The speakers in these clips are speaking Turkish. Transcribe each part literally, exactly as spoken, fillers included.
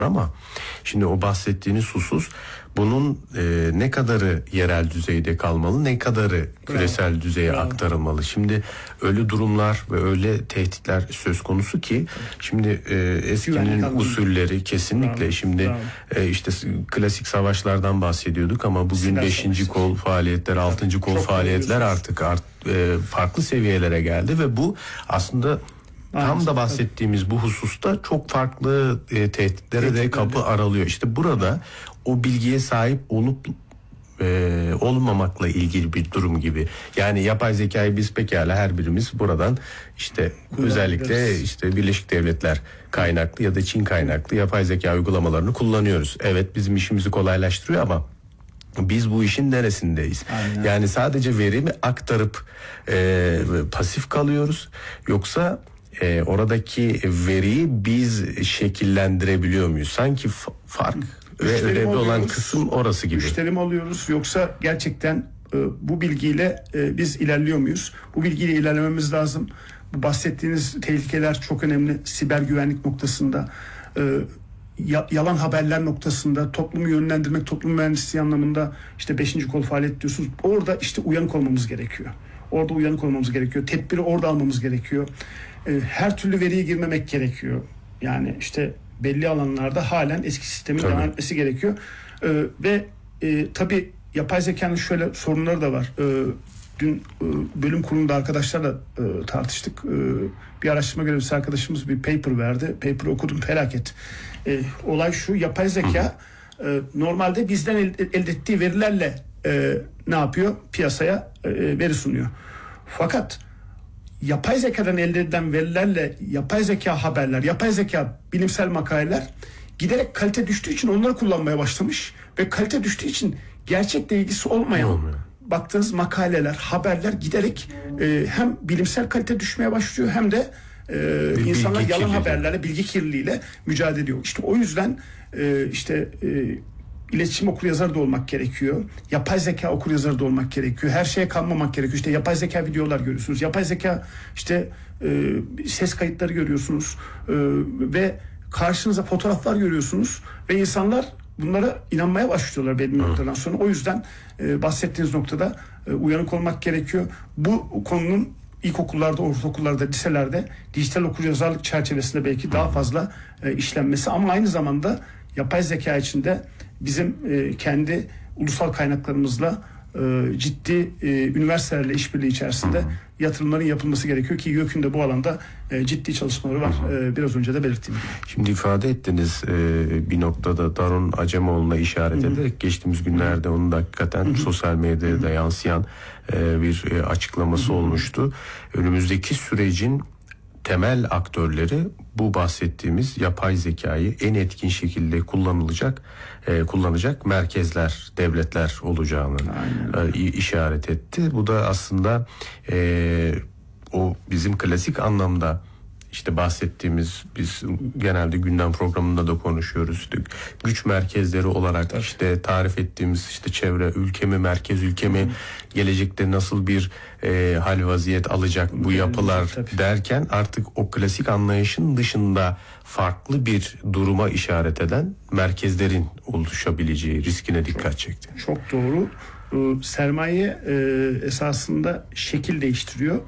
Ama şimdi o bahsettiğiniz husus, bunun e, ne kadarı yerel düzeyde kalmalı, ne kadarı küresel Bravo. düzeye Bravo. aktarılmalı. Şimdi öyle durumlar ve öyle tehditler söz konusu ki şimdi e, eskinin usulleri kesinlikle Bravo. şimdi Bravo. E, işte klasik savaşlardan bahsediyorduk ama bugün Silah beşinci savaşı. kol faaliyetler, altıncı kol Çok faaliyetler artık art, e, farklı seviyelere geldi ve bu aslında tam da bahsettiğimiz bu hususta çok farklı e, tehditlere de kapı aralıyor. İşte burada o bilgiye sahip olup e, olmamakla ilgili bir durum gibi. Yani yapay zekayı biz pekala her birimiz buradan işte özellikle işte Birleşik Devletler kaynaklı ya da Çin kaynaklı yapay zeka uygulamalarını kullanıyoruz. Evet, bizim işimizi kolaylaştırıyor ama biz bu işin neresindeyiz? Aynen. Yani sadece verimi aktarıp e, pasif kalıyoruz, yoksa e, oradaki veriyi biz şekillendirebiliyor muyuz? Sanki f- fark Hı. ve önemli olan kısım orası gibi. Müşteri mi alıyoruz, yoksa gerçekten e, bu bilgiyle e, biz ilerliyor muyuz? Bu bilgiyle ilerlememiz lazım. Bu bahsettiğiniz tehlikeler çok önemli. Siber güvenlik noktasında, e, ya, yalan haberler noktasında, toplumu yönlendirmek, toplum mühendisliği anlamında işte beşinci kol faaliyet diyorsunuz. Orada işte uyanık olmamız gerekiyor. Orada uyanık olmamız gerekiyor. Tedbiri orada almamız gerekiyor. E, her türlü veriye girmemek gerekiyor. Yani işte belli alanlarda halen eski sistemin devam etmesi gerekiyor. E, ve e, tabii yapay zekanın şöyle sorunları da var. E, dün e, bölüm kurulunda arkadaşlarla e, tartıştık. E, bir araştırma görevlisi arkadaşımız bir paper verdi. Paper'ı okudum, felaket. E, olay şu: yapay zeka e, normalde bizden el, elde ettiği verilerle e, ne yapıyor? Piyasaya e, veri sunuyor. Fakat yapay zekadan elde edilen verilerle yapay zeka haberler, yapay zeka bilimsel makaleler giderek kalite düştüğü için onları kullanmaya başlamış ve kalite düştüğü için gerçekle ilgisi olmayan Olmuyor. baktığınız makaleler, haberler giderek e, hem bilimsel kalite düşmeye başlıyor hem de e, insanlar yalan kirliliği. haberlerle, bilgi kirliliğiyle mücadele ediyor. İşte o yüzden e, işte e, İletişim okuryazarı da olmak gerekiyor. Yapay zeka okuryazarı da olmak gerekiyor. Her şeye kanmamak gerekiyor. İşte yapay zeka videolar görüyorsunuz. Yapay zeka işte e, ses kayıtları görüyorsunuz. E, ve karşınıza fotoğraflar görüyorsunuz. Ve insanlar bunlara inanmaya başlıyorlar belli bir noktadan sonra. O yüzden e, bahsettiğiniz noktada e, uyanık olmak gerekiyor. Bu konunun ilkokullarda, ortaokullarda, liselerde dijital okuryazarlık çerçevesinde belki daha fazla e, işlenmesi, ama aynı zamanda yapay zeka içinde bizim e, kendi ulusal kaynaklarımızla e, ciddi e, üniversitelerle işbirliği içerisinde Hı-hı. yatırımların yapılması gerekiyor ki YÖK'ün bu alanda e, ciddi çalışmaları var. E, biraz önce de belirttiğim gibi. Şimdi ifade ettiniz e, bir noktada Daron Acemoğlu'na işaret Hı-hı. ederek geçtiğimiz günlerde onun da hakikaten Hı-hı. sosyal medyada Hı-hı. yansıyan e, bir e, açıklaması Hı-hı. olmuştu. Önümüzdeki sürecin temel aktörleri bu bahsettiğimiz yapay zekayı en etkin şekilde kullanılacak, e, kullanacak merkezler, devletler olacağını e, işaret etti. Bu da aslında e, o bizim klasik anlamda işte bahsettiğimiz, biz genelde gündem programında da konuşuyoruz. İşte güç merkezleri olarak Tabii. işte tarif ettiğimiz işte çevre ülke mi, merkez ülke mi, gelecekte nasıl bir e, hal vaziyet alacak bu yapılar Tabii. derken artık o klasik anlayışın dışında farklı bir duruma işaret eden merkezlerin oluşabileceği riskine dikkat çekti. Çok doğru. Ee, sermaye e, esasında şekil değiştiriyor.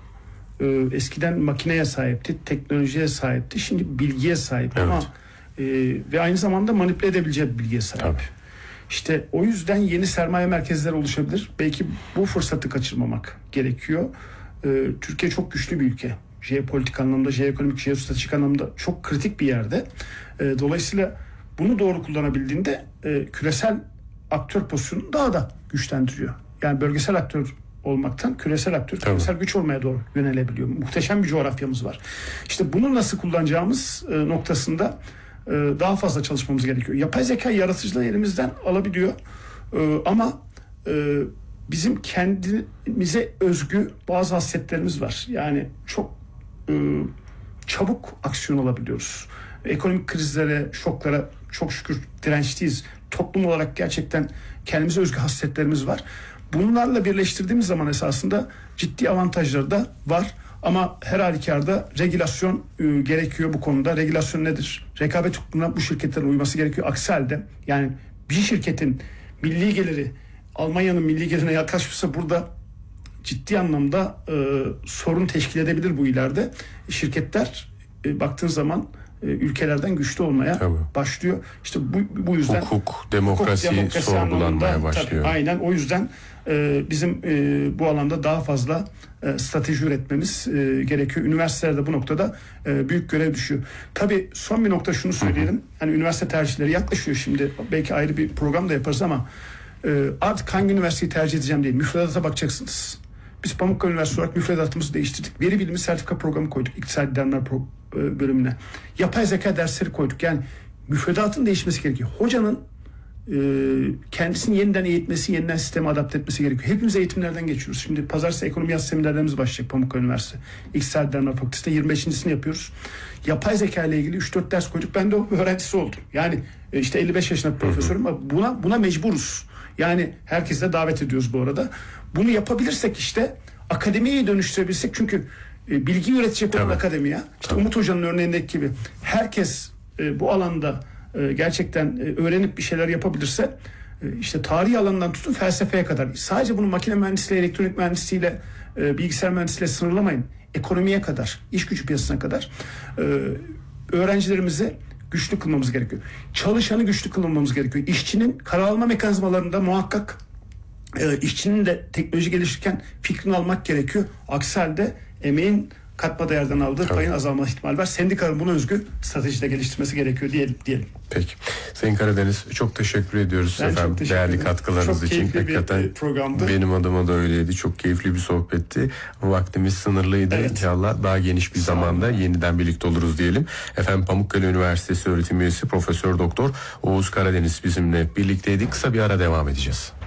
Eskiden makineye sahipti, teknolojiye sahipti. Şimdi bilgiye sahip evet. ama e, ve aynı zamanda manipüle edebileceği bir bilgiye sahip. Tabii. İşte o yüzden yeni sermaye merkezleri oluşabilir. Belki bu fırsatı kaçırmamak gerekiyor. E, Türkiye çok güçlü bir ülke. Jeopolitik anlamda, jeoekonomik, jeostratejik anlamda çok kritik bir yerde. E, dolayısıyla bunu doğru kullanabildiğinde e, küresel aktör pozisyonunu daha da güçlendiriyor. Yani bölgesel aktör olmaktan küresel aktör, Tabii. küresel güç olmaya doğru yönelebiliyor. Muhteşem bir coğrafyamız var. İşte bunu nasıl kullanacağımız e, noktasında e, daha fazla çalışmamız gerekiyor. Yapay zeka yaratıcılığı elimizden alabiliyor. E, ama e, bizim kendimize özgü bazı hasletlerimiz var. Yani çok e, çabuk aksiyon alabiliyoruz. Ekonomik krizlere, şoklara çok şükür dirençliyiz. Toplum olarak gerçekten kendimize özgü hasletlerimiz var. Bunlarla birleştirdiğimiz zaman esasında ciddi avantajları da var. Ama her halükarda regülasyon e, gerekiyor bu konuda. Regülasyon nedir? Rekabet hukukuna bu şirketlerin uyması gerekiyor. Aksi halde yani bir şirketin milli geliri Almanya'nın milli gelirine yaklaşmışsa burada ciddi anlamda e, sorun teşkil edebilir bu ileride. Şirketler e, baktığın zaman e, ülkelerden güçlü olmaya Tabii. başlıyor. İşte bu, bu yüzden hukuk, demokrasi, hukuk, demokrasi sorgulanmaya anlamında, başlıyor. Tabii, aynen o yüzden e, bizim e, bu alanda daha fazla e, strateji üretmemiz e, gerekiyor. Üniversitelerde bu noktada e, büyük görev düşüyor. Tabii son bir nokta şunu söyleyelim. Hani üniversite tercihleri yaklaşıyor şimdi. Belki ayrı bir program da yaparız ama e, artık hangi üniversiteyi tercih edeceğim değil. Müfredata bakacaksınız. Biz Pamukkale Üniversitesi olarak müfredatımızı değiştirdik. Veri bilimi sertifika programı koyduk İktisadi Bilimler pro- bölümüne. Yapay zeka dersleri koyduk. Yani müfredatın değişmesi gerekiyor. Hocanın e, kendisini yeniden eğitmesi, yeniden sisteme adapte etmesi gerekiyor. Hepimiz eğitimlerden geçiyoruz. Şimdi pazartesi ekonomi yaz seminerlerimiz başlayacak Pamukkale Üniversitesi. İktisadi Bilimler Fakültesi'nde yirmi beşincisini yapıyoruz. Yapay zeka ile ilgili üç dört ders koyduk. Ben de o öğrencisi oldum. Yani e, işte elli beş yaşında bir profesörüm ama buna, buna mecburuz. Yani herkese de davet ediyoruz bu arada. Bunu yapabilirsek işte akademiyi dönüştürebilsek çünkü e, bilgi üretecek olan Tabii. akademiye işte Tabii. Umut Hoca'nın örneğindeki gibi herkes e, bu alanda e, gerçekten e, öğrenip bir şeyler yapabilirse e, işte tarih alanından tutun felsefeye kadar sadece bunu makine mühendisliği, elektronik mühendisliğiyle e, bilgisayar mühendisliğiyle sınırlamayın. Ekonomiye kadar, iş gücü piyasasına kadar e, öğrencilerimizi güçlü kılmamız gerekiyor. Çalışanı güçlü kılmamız gerekiyor. İşçinin karar alma mekanizmalarında muhakkak e, işçinin de teknoloji geliştirirken fikrini almak gerekiyor. Aksi halde emeğin katma değerden aldığı Tabii. payın azalma ihtimali var. Sendikaların buna özgü stratejide geliştirmesi gerekiyor diyelim. diyelim. Peki. Sayın Karadeniz çok teşekkür ediyoruz Ben çok efendim teşekkür değerli ederim. katkılarınız Çok için. keyifli bir, Hakikaten e, programdı. benim adıma da öyleydi. Çok keyifli bir sohbetti. Vaktimiz sınırlıydı. Evet. İnşallah daha geniş bir Sağ olun. zamanda yeniden birlikte oluruz diyelim. Efendim Pamukkale Üniversitesi öğretim üyesi Profesör Doktor Oğuz Karadeniz bizimle birlikteydi. Kısa bir ara devam edeceğiz.